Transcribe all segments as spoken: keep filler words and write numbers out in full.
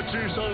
之声。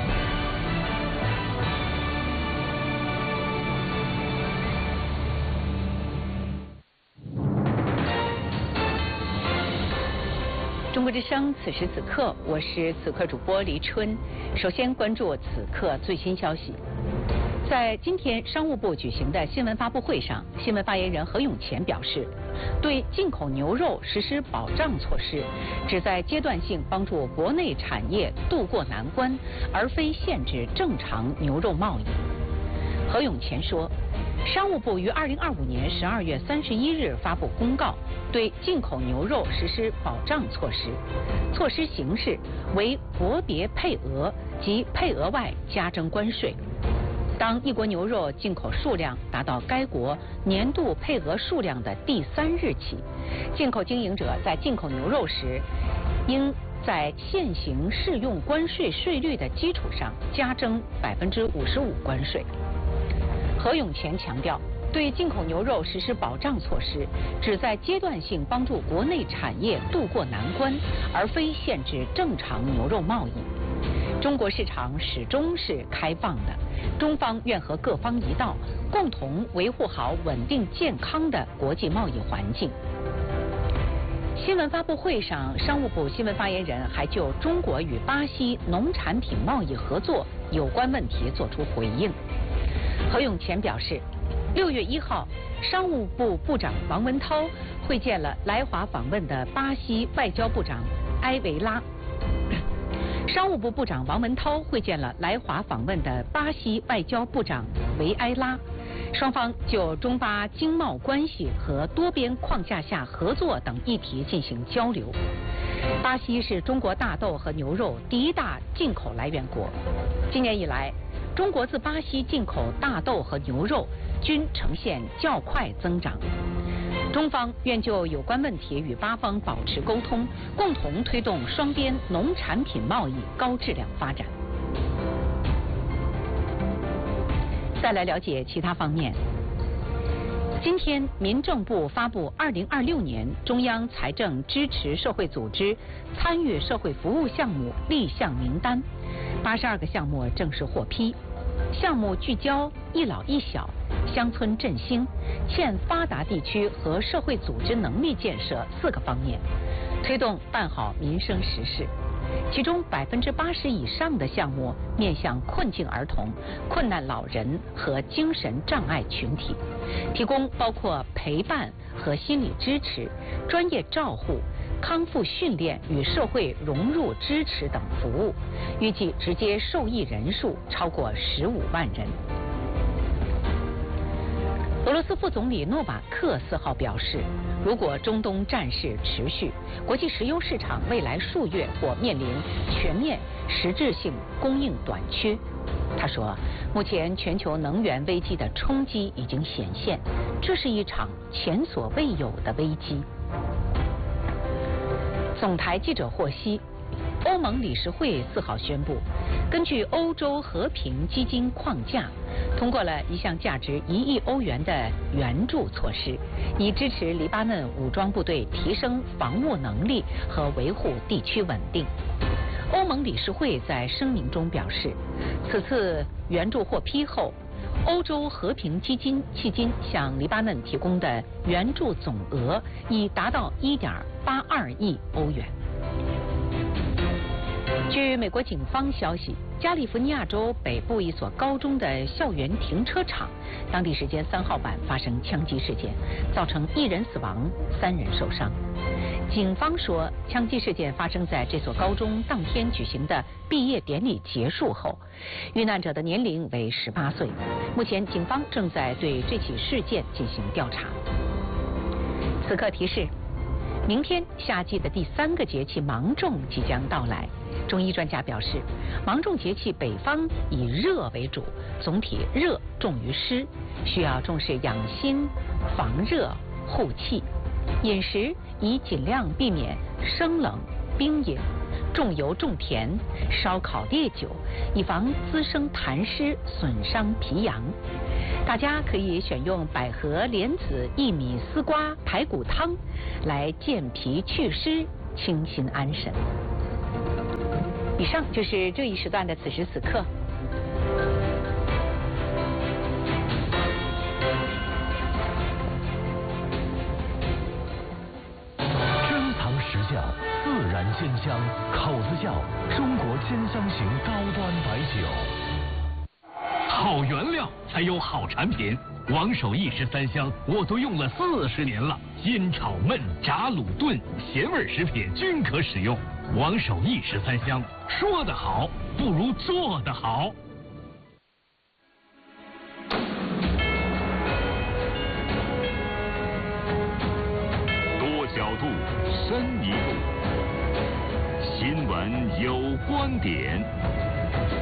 中国之声，此时此刻，我是此刻主播黎春。首先关注此刻最新消息。在今天商务部举行的新闻发布会上，新闻发言人何永乾表示，对进口牛肉实施保障措施，旨在阶段性帮助国内产业渡过难关，而非限制正常牛肉贸易。何永乾说，商务部于二零二五年十二月三十一日发布公告，对进口牛肉实施保障措施，措施形式为国别配额及配额外加征关税。当一国牛肉进口数量达到该国年度配额数量的第三日起，进口经营者在进口牛肉时，应在现行适用关税税率的基础上加征百分之五十五关税。何永乾强调，对进口牛肉实施保障措施，旨在阶段性帮助国内产业渡过难关，而非限制正常牛肉贸易。中国市场始终是开放的，中方愿和各方一道，共同维护好稳定健康的国际贸易环境。新闻发布会上，商务部新闻发言人还就中国与巴西农产品贸易合作有关问题作出回应。何永乾表示，六月一号，商务部部长王文涛会见了来华访问的巴西外交部长埃维拉。商务部部长王文涛会见了来华访问的巴西外交部长维埃拉，双方就中巴经贸关系和多边框架下合作等议题进行交流。巴西是中国大豆和牛肉第一大进口来源国，今年以来，中国自巴西进口大豆和牛肉均呈现较快增长。中方愿就有关问题与巴方保持沟通，共同推动双边农产品贸易高质量发展。再来了解其他方面。今天，民政部发布二零二六年中央财政支持社会组织参与社会服务项目立项名单，八十二个项目正式获批。项目聚焦一老一小、乡村振兴、欠发达地区和社会组织能力建设四个方面，推动办好民生实事。其中百分之八十以上的项目面向困境儿童、困难老人和精神障碍群体，提供包括陪伴和心理支持、专业照护、康复训练与社会融入支持等服务，预计直接受益人数超过十五万人。俄罗斯副总理诺瓦克四号表示，如果中东战事持续，国际石油市场未来数月或面临全面实质性供应短缺。他说，目前全球能源危机的冲击已经显现，这是一场前所未有的危机。总台记者获悉，欧盟理事会四号宣布，根据欧洲和平基金框架，通过了一项价值一亿欧元的援助措施，以支持黎巴嫩武装部队提升防务能力和维护地区稳定。欧盟理事会在声明中表示，此次援助获批后，欧洲和平基金迄今向黎巴嫩提供的援助总额已达到一点八二亿欧元。据美国警方消息，加利福尼亚州北部一所高中的校园停车场，当地时间三号晚发生枪击事件，造成一人死亡，三人受伤。警方说，枪击事件发生在这所高中当天举行的毕业典礼结束后，遇难者的年龄为十八岁。目前，警方正在对这起事件进行调查。此刻提示，明天夏季的第三个节气芒种即将到来。中医专家表示，芒种节气北方以热为主，总体热重于湿，需要重视养心、防热、护气。饮食宜尽量避免生冷、冰饮、重油重甜、烧烤烈酒，以防滋生痰湿损伤脾阳。大家可以选用百合、莲子、薏米、丝瓜排骨汤来健脾祛湿、清心安神。 以上就是这一时段的此时此刻。 珍藏实窖，自然鲜香，口子窖，中国鲜香型高端白酒。好原料才有好产品。王守义十三香我都用了四十年了，煎炒焖炸卤炖咸味食品均可使用。王守义十三香，说得好不如做得好。多角度，深一步，新闻有观点。